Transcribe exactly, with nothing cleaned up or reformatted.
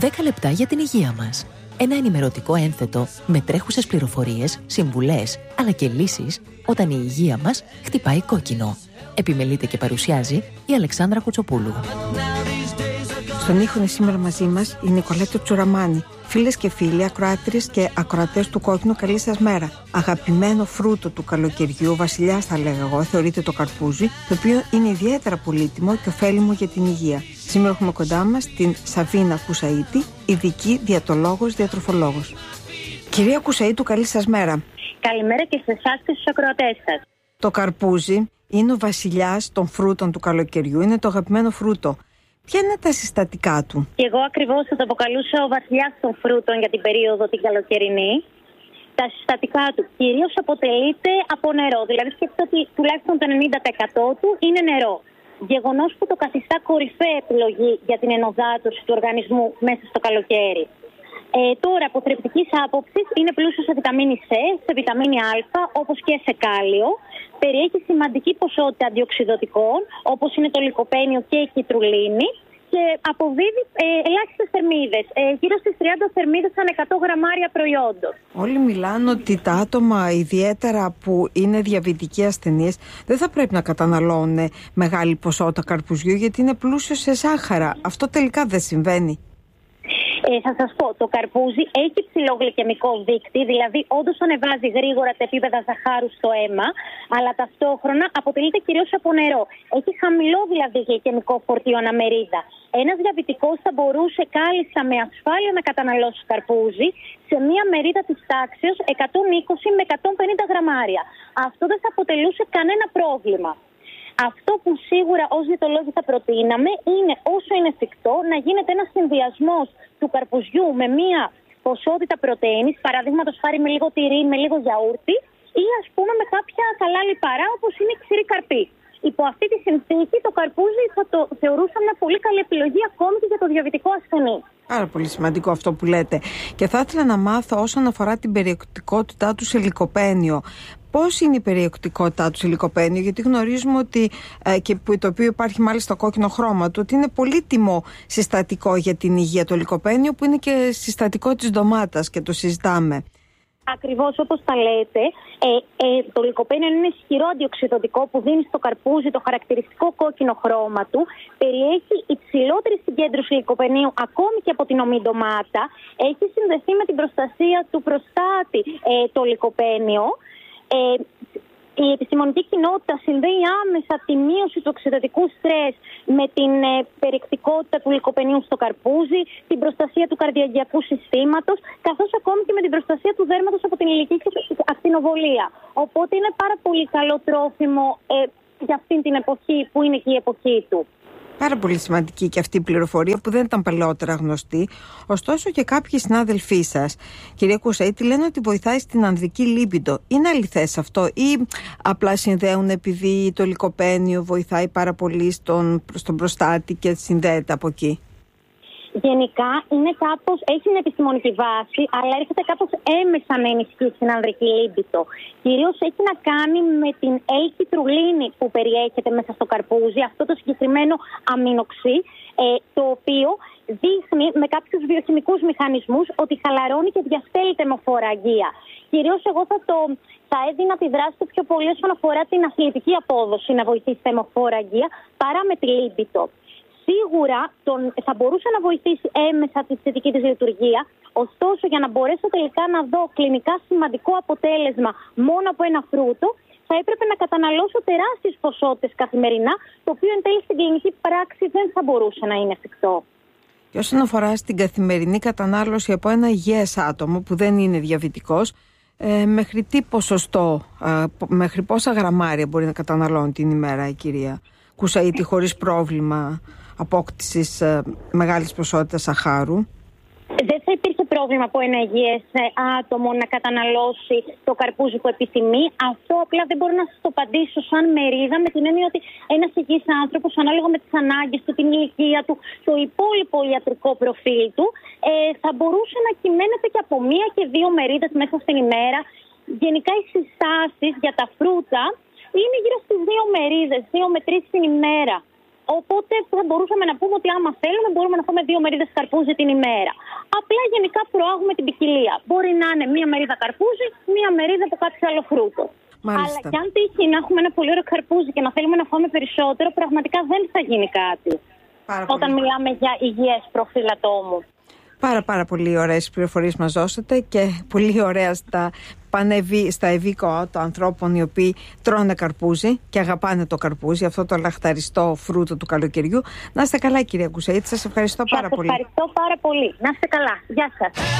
δέκα λεπτά για την υγεία μας. Ένα ενημερωτικό ένθετο με τρέχουσες πληροφορίες, συμβουλές, αλλά και λύσεις όταν η υγεία μας χτυπάει κόκκινο. Επιμελείται και παρουσιάζει η Αλεξάνδρα Κουτσοπούλου. Στον ήχο είναι σήμερα μαζί μας η Νικολέτα Τσουραμάνη. Φίλες και φίλοι, ακροάτριες και ακροατές του Κόκκινου, καλή σας μέρα. Αγαπημένο φρούτο του καλοκαιριού, βασιλιάς θα λέγα εγώ, θεωρείται το καρπούζι, το οποίο είναι ιδιαίτερα πολύτιμο και ωφέλιμο για την υγεία. Σήμερα έχουμε κοντά μας την Σαβίνα Κουσαΐτη, ειδική διατολόγος, διατροφολόγος. Κυρία Κουσαΐτου, καλή σας μέρα. Καλημέρα και σε εσάς και στους ακροατές σας. Το καρπούζι είναι ο βασιλιάς των φρούτων του καλοκαιριού, είναι το αγαπημένο φρούτο. Ποια είναι τα συστατικά του? Και εγώ ακριβώς θα το αποκαλούσα ο βασιλιάς των φρούτων για την περίοδο την καλοκαιρινή. Τα συστατικά του κυρίως αποτελείται από νερό. Δηλαδή σκέφτεται ότι τουλάχιστον το ενενήντα τοις εκατό του είναι νερό. Γεγονός που το καθιστά κορυφαία επιλογή για την ενοδάτωση του οργανισμού μέσα στο καλοκαίρι. Ε, τώρα, από θρεπτικής άποψης, είναι πλούσιο σε βιταμίνη C, σε βιταμίνη Α, όπως και σε κάλιο. Περιέχει σημαντική ποσότητα αντιοξυδοτικών, όπως είναι το λικοπένιο και η κιτρουλίνη. Και αποδίδει ε, ελάχιστες θερμίδες, ε, γύρω στις τριάντα θερμίδες ανά εκατό γραμμάρια προϊόντος. Όλοι μιλάνε ότι τα άτομα, ιδιαίτερα που είναι διαβητικοί ασθενείς, δεν θα πρέπει να καταναλώνουν μεγάλη ποσότητα καρπουζιού, γιατί είναι πλούσιο σε ζάχαρα. Αυτό τελικά δεν συμβαίνει? Ε, θα σας πω, το καρπούζι έχει ψηλό γλυκαιμικό δείκτη, δηλαδή όντως ανεβάζει γρήγορα τα επίπεδα ζαχάρου στο αίμα, αλλά ταυτόχρονα αποτελείται κυρίως από νερό. Έχει χαμηλό δηλαδή γλυκαιμικό φορτίο αναμερίδα. Ένας διαβητικός θα μπορούσε κάλλιστα με ασφάλεια να καταναλώσει καρπούζι σε μία μερίδα της τάξης εκατόν είκοσι με εκατόν πενήντα γραμμάρια. Αυτό δεν θα αποτελούσε κανένα πρόβλημα. Αυτό που σίγουρα ως διαιτολόγοι θα προτείναμε είναι όσο είναι εφικτό να γίνεται ένας συνδυασμός του καρπουζιού με μία ποσότητα πρωτεΐνης, παραδείγματος χάρη με λίγο τυρί, με λίγο γιαούρτι ή ας πούμε με κάποια καλά λιπαρά όπως είναι η ξηρή καρπή. Υπό αυτή τη συνθήκη το καρπούζι θα το θεωρούσαμε μια πολύ καλή επιλογή ακόμη και για το διαβητικό ασθενή. Πάρα πολύ σημαντικό αυτό που λέτε. Και θα ήθελα να μάθω όσον αφορά την περιεκτικότητά του σε λικοπένιο. Πώς είναι η περιεκτικότητά του σε λικοπένιο? Γιατί γνωρίζουμε ότι, ε, και το οποίο υπάρχει μάλιστα κόκκινο χρώμα του, ότι είναι πολύτιμο συστατικό για την υγεία το λικοπένιο, που είναι και συστατικό της ντομάτας και το συζητάμε. Ακριβώς όπως τα λέτε, ε, ε, το λικοπένιο είναι ένα ισχυρό αντιοξυδοτικό που δίνει στο καρπούζι το χαρακτηριστικό κόκκινο χρώμα του. Περιέχει υψηλότερη συγκέντρωση λικοπενίου ακόμη και από την ομή ντομάτα. Έχει συνδεθεί με την προστασία του προστάτη ε, το λικοπένιο. Ε, Η επιστημονική κοινότητα συνδέει άμεσα τη μείωση του οξυδοτικού στρες με την ε, περιεκτικότητα του λικοπενίου στο καρπούζι, την προστασία του καρδιαγγειακού συστήματος, καθώς ακόμη και με την προστασία του δέρματος από την ηλική ακτινοβολία. Οπότε είναι πάρα πολύ καλό τρόφιμο ε, για αυτήν την εποχή που είναι και η εποχή του. Πάρα πολύ σημαντική και αυτή η πληροφορία που δεν ήταν παλαιότερα γνωστή. Ωστόσο και κάποιοι συνάδελφοί σας, κυρία Κουσαΐτη, λένε ότι βοηθάει στην ανδρική λίμπιντο. Είναι αληθές αυτό ή απλά συνδέουν επειδή το λικοπένιο βοηθάει πάρα πολύ στον, στον προστάτη και συνδέεται από εκεί? Γενικά είναι κάπως, έχει μια επιστημονική βάση, αλλά έρχεται κάπως έμεσα να ενισχύσει την ανδρική λίμπιντο. Κυρίως έχει να κάνει με την L-κιτρουλίνη που περιέχεται μέσα στο καρπούζι, αυτό το συγκεκριμένο αμινοξύ, ε, το οποίο δείχνει με κάποιους βιοχημικούς μηχανισμούς ότι χαλαρώνει και διαστέλει την αιμοφοραγγεία. Κυρίως εγώ θα, το, θα έδινα τη δράση του πιο πολύ όσον αφορά την αθλητική απόδοση να βοηθήσει την αιμοφοραγγεία παρά με τη λίμπιντο. Σίγουρα τον, θα μπορούσε να βοηθήσει έμεσα τη θετική της λειτουργία, ωστόσο για να μπορέσω τελικά να δω κλινικά σημαντικό αποτέλεσμα μόνο από ένα φρούτο, θα έπρεπε να καταναλώσω τεράστιες ποσότητες καθημερινά, το οποίο εν τέλει στην κλινική πράξη δεν θα μπορούσε να είναι εφικτό. Και όσον αφορά στην καθημερινή κατανάλωση από ένα υγιές άτομο που δεν είναι διαβητικός, ε, μέχρι τι ποσοστό, ε, μέχρι πόσα γραμμάρια μπορεί να καταναλώνει την ημέρα η κυρία Κουσαΐτη χωρίς πρόβλημα απόκτησης ε, μεγάλης ποσότητας σαχάρου? Δεν θα υπήρχε πρόβλημα από ένα υγιές άτομο να καταναλώσει το καρπούζι που επιθυμεί. Αυτό απλά δεν μπορώ να σας το απαντήσω σαν μερίδα, με την έννοια ότι ένας υγιής άνθρωπος, ανάλογα με τις ανάγκες του, την ηλικία του, το υπόλοιπο ιατρικό προφίλ του, ε, θα μπορούσε να κυμαίνεται και από μία και δύο μερίδες μέσα στην ημέρα. Γενικά οι συστάσεις για τα φρούτα είναι γύρω στις δύο μερίδες, δύο με τρεις την ημέρα. Οπότε θα μπορούσαμε να πούμε ότι άμα θέλουμε μπορούμε να φάμε δύο μερίδες καρπούζι την ημέρα. Απλά γενικά προάγουμε την ποικιλία. Μπορεί να είναι μία μερίδα καρπούζι, μία μερίδα από κάποιο άλλο φρούτο. Μάλιστα. Αλλά κι αν τύχει να έχουμε ένα πολύ ωραίο καρπούζι και να θέλουμε να φάμε περισσότερο, πραγματικά δεν θα γίνει κάτι. Πάρα όταν πολύ. μιλάμε για υγιές προφίλ ατόμου. Πάρα πάρα πολύ ωραίες πληροφορίες μας δώσατε και πολύ ωραία στα, πανεβί, στα ευήκοα των ανθρώπων οι οποίοι τρώνε καρπούζι και αγαπάνε το καρπούζι, αυτό το λαχταριστό φρούτο του καλοκαιριού. Να είστε καλά, κυρία Γκουσαΐτη, σας ευχαριστώ πάρα σας πολύ. Ευχαριστώ πάρα πολύ. Να είστε καλά. Γεια σας.